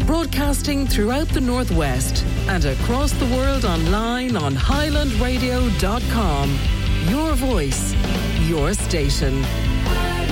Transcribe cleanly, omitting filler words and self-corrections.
Broadcasting throughout the Northwest and across the world online on highlandradio.com. Your voice, your station.